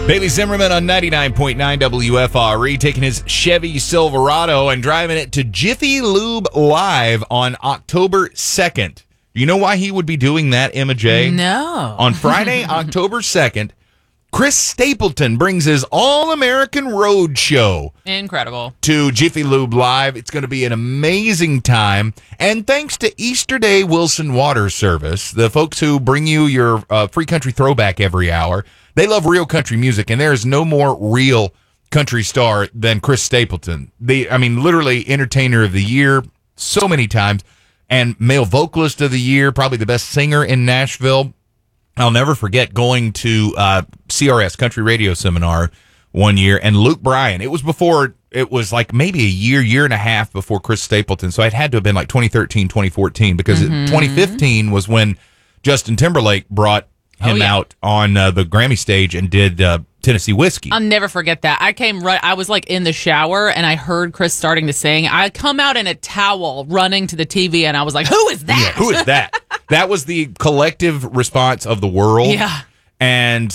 Bailey Zimmerman on 99.9 WFRE taking his Chevy Silverado and driving it to Jiffy Lube Live on October 2nd. Do you know why he would be doing that, Emma J? No. On Friday, October 2nd, Chris Stapleton brings his All-American Road Show. Incredible. To Jiffy Lube Live. It's going to be an amazing time. And thanks to Easterday Wilson Water Service, the folks who bring you your free country throwback every hour, they love real country music, and there is no more real country star than Chris Stapleton. Literally entertainer of the year so many times, and male vocalist of the year, probably the best singer in Nashville. I'll never forget going to CRS, Country Radio Seminar, one year, and Luke Bryan. It was like maybe a year and a half before Chris Stapleton, so it had to have been like 2013, 2014, because 2015 was when Justin Timberlake brought him out on the Grammy stage and did Tennessee Whiskey. I'll never forget that. I was like in the shower and I heard Chris starting to sing. I come out in a towel running to the TV and I was like, who is that? Yeah, who is that? That was the collective response of the world. Yeah. And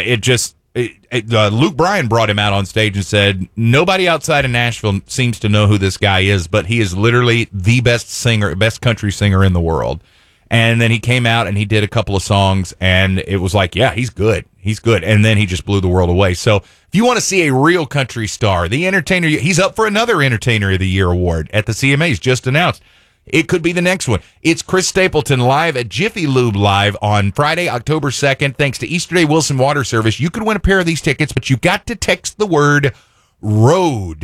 Luke Bryan brought him out on stage and said, nobody outside of Nashville seems to know who this guy is, but he is literally the best country singer in the world. And then he came out and he did a couple of songs, and it was like, yeah, he's good. He's good. And then he just blew the world away. So if you want to see a real country star, the entertainer, he's up for another Entertainer of the Year award at the CMAs just announced. It could be the next one. It's Chris Stapleton live at Jiffy Lube Live on Friday, October 2nd. Thanks to Easterday Wilson Water Service. You could win a pair of these tickets, but you got to text the word ROAD,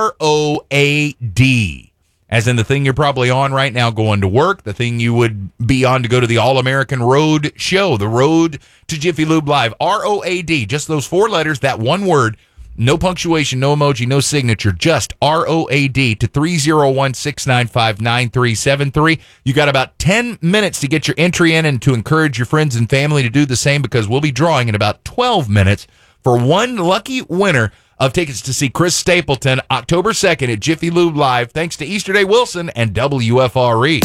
ROAD. As in the thing you're probably on right now going to work, the thing you would be on to go to the All-American Road Show, the Road to Jiffy Lube Live, ROAD, just those four letters, that one word, no punctuation, no emoji, no signature, just ROAD to 301-695-9373. You got about 10 minutes to get your entry in and to encourage your friends and family to do the same, because we'll be drawing in about 12 minutes for one lucky winner of tickets to see Chris Stapleton October 2nd at Jiffy Lube Live, thanks to Easterday Wilson and WFRE.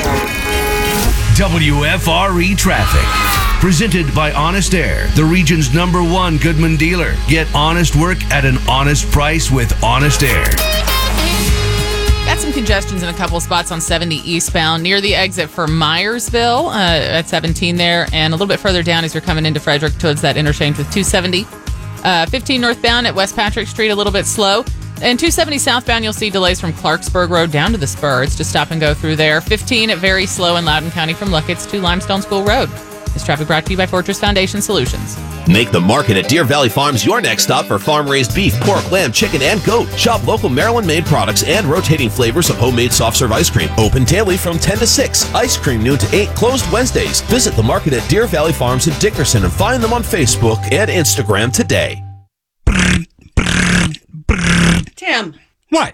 WFRE Traffic. Presented by Honest Air, the region's #1 Goodman dealer. Get honest work at an honest price with Honest Air. Got some congestions in a couple spots on 70 eastbound near the exit for Myersville at 17 there, and a little bit further down as you're coming into Frederick towards that interchange with 270. 15 northbound at West Patrick Street, a little bit slow. And 270 southbound, you'll see delays from Clarksburg Road down to the Spur. It's just stop and go through there. 15 very slow in Loudoun County from Luckett's to Limestone School Road. This traffic brought to you by Fortress Foundation Solutions. Make the market at Deer Valley Farms your next stop for farm-raised beef, pork, lamb, chicken, and goat. Shop local Maryland-made products and rotating flavors of homemade soft-serve ice cream. Open daily from 10 to 6. Ice cream noon to 8. Closed Wednesdays. Visit the market at Deer Valley Farms in Dickerson and find them on Facebook and Instagram today. Tim. What?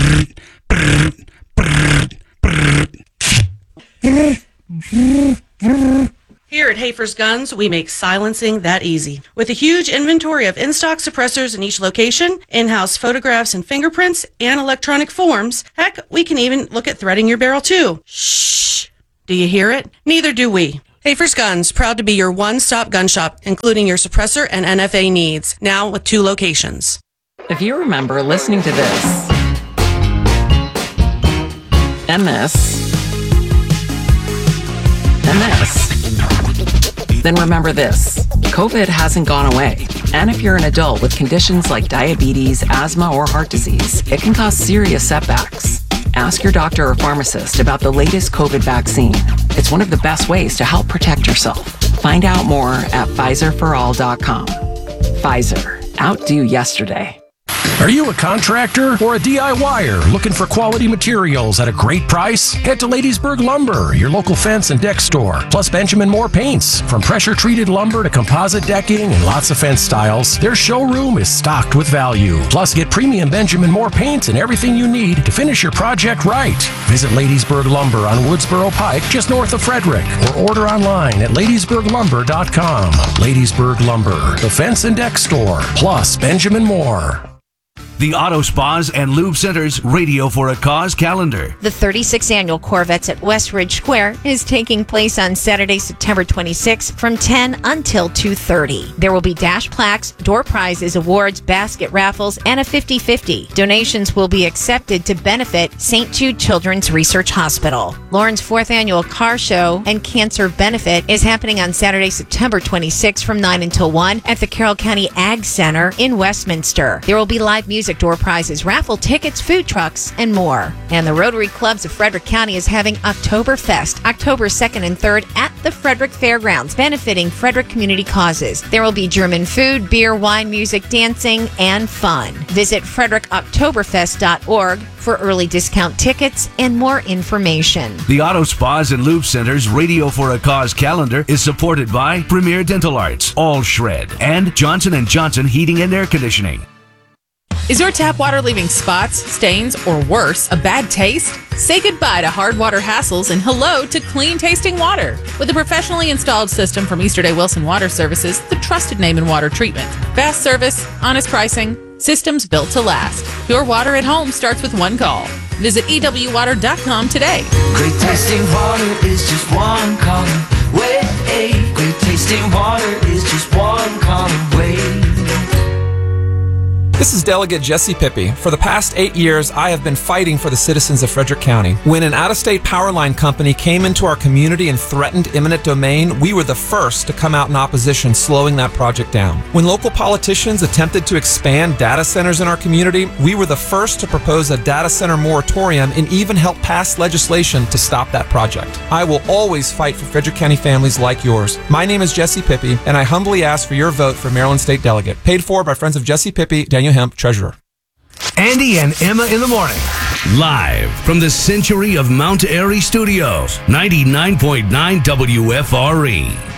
Here at Hafer's Guns, we make silencing that easy. With a huge inventory of in-stock suppressors in each location, in-house photographs and fingerprints, and electronic forms, heck, we can even look at threading your barrel too. Shh! Do you hear it? Neither do we. Hafer's Guns, proud to be your one-stop gun shop, including your suppressor and NFA needs, now with 2 locations. If you remember listening to this, and this, and this, then remember this. COVID hasn't gone away. And if you're an adult with conditions like diabetes, asthma, or heart disease, it can cause serious setbacks. Ask your doctor or pharmacist about the latest COVID vaccine. It's one of the best ways to help protect yourself. Find out more at PfizerForAll.com. Pfizer. Outdo yesterday. Are you a contractor or a DIYer looking for quality materials at a great price? Head to Ladiesburg Lumber, your local fence and deck store, plus Benjamin Moore Paints. From pressure-treated lumber to composite decking and lots of fence styles, their showroom is stocked with value. Plus, get premium Benjamin Moore paints and everything you need to finish your project right. Visit Ladiesburg Lumber on Woodsboro Pike, just north of Frederick, or order online at ladiesburglumber.com. Ladiesburg Lumber, the fence and deck store, plus Benjamin Moore. The Auto Spas and Lube Center's Radio for a Cause calendar. The 36th annual Corvettes at Westridge Square is taking place on Saturday, September 26th from 10 until 2:30. There will be dash plaques, door prizes, awards, basket raffles, and a 50-50. Donations will be accepted to benefit St. Jude Children's Research Hospital. Lauren's 4th annual car show and cancer benefit is happening on Saturday, September 26th from 9 until 1 at the Carroll County Ag Center in Westminster. There will be live music, door prizes, raffle tickets, food trucks, and more. And the Rotary Clubs of Frederick County is having Oktoberfest, October 2nd and 3rd at the Frederick Fairgrounds, benefiting Frederick community causes. There will be German food, beer, wine, music, dancing, and fun. Visit frederickoktoberfest.org for early discount tickets and more information. The Auto Spas and Lube Center's Radio for a Cause calendar is supported by Premier Dental Arts, All Shred, and Johnson & Johnson Heating and Air Conditioning. Is your tap water leaving spots, stains, or worse, a bad taste? Say goodbye to hard water hassles and hello to clean tasting water. With a professionally installed system from Easterday Wilson Water Services, the trusted name in water treatment. Fast service, honest pricing, systems built to last. Your water at home starts with one call. Visit EWWater.com today. Great tasting water is just one call away. Great tasting water is just one call away. This is Delegate Jesse Pippi. For the past 8 years, I have been fighting for the citizens of Frederick County. When an out-of-state power line company came into our community and threatened eminent domain, we were the first to come out in opposition, slowing that project down. When local politicians attempted to expand data centers in our community, we were the first to propose a data center moratorium and even help pass legislation to stop that project. I will always fight for Frederick County families like yours. My name is Jesse Pippi, and I humbly ask for your vote for Maryland State Delegate. Paid for by Friends of Jesse Pippi, Daniel Hemp, Treasurer. Andy and Emma in the morning. Live from the Century of Mount Airy Studios, 99.9 WFRE.